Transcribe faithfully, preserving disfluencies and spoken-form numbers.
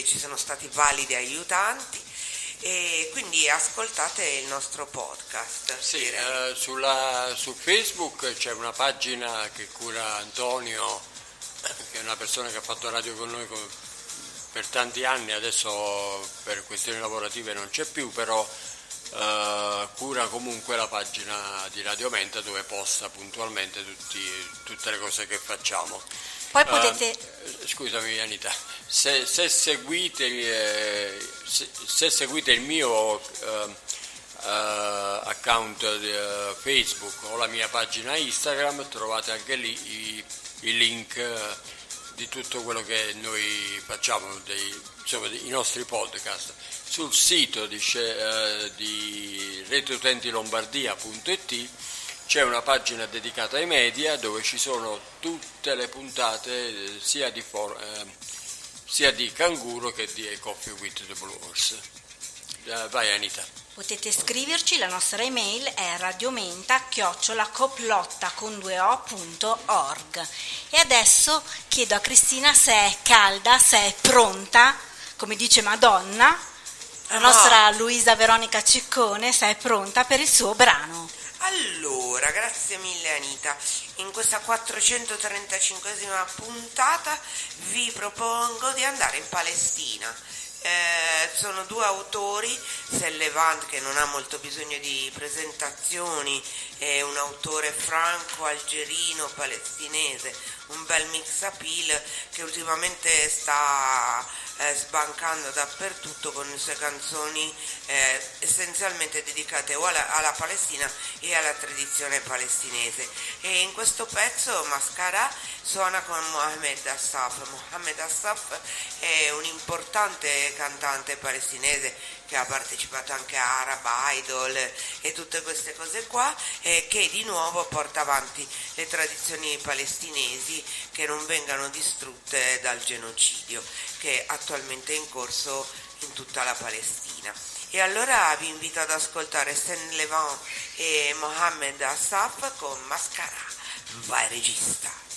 e ci sono stati validi aiutanti, e quindi ascoltate il nostro podcast. Sì, eh, sulla, su Facebook c'è una pagina che cura Antonio, che è una persona che ha fatto radio con noi con, per tanti anni, adesso per questioni lavorative non c'è più, però eh, cura comunque la pagina di Radio Menta, dove posta puntualmente tutti, tutte le cose che facciamo. Poi potete... Uh, scusami Anita, se, se, seguite, eh, se, se seguite il mio uh, uh, account uh, Facebook o la mia pagina Instagram, trovate anche lì i, i link uh, di tutto quello che noi facciamo, dei, insomma, i nostri podcast. Sul sito di, uh, di rete utenti lombardia punto it c'è una pagina dedicata ai media dove ci sono tutte le puntate sia di, for, eh, sia di Canguro che di Coffee with the Blues. Eh, vai Anita. Potete scriverci, la nostra email è radiomenta chiocciola coplotta con due o punto org. E adesso chiedo a Cristina se è calda, se è pronta, come dice Madonna, la nostra Luisa Veronica Ciccone, se è pronta per il suo brano. Allora, grazie mille Anita. In questa quattrocentotrentacinquesima puntata vi propongo di andare in Palestina. Eh, sono due autori, Sel Levant, che non ha molto bisogno di presentazioni, è un autore franco-algerino palestinese, un bel mix appeal che ultimamente sta eh, sbancando dappertutto con le sue canzoni eh, essenzialmente dedicate o alla, alla Palestina e alla tradizione palestinese. E in questo pezzo Mascara suona con Mohamed Assaf. Mohamed Assaf è un importante cantante palestinese che ha partecipato anche a Arab Idol e tutte queste cose qua, e che di nuovo porta avanti le tradizioni palestinesi, che non vengano distrutte dal genocidio che è attualmente in corso in tutta la Palestina. E allora vi invito ad ascoltare Sel Levant e Mohamed Assaf con Mascara. Vai regista.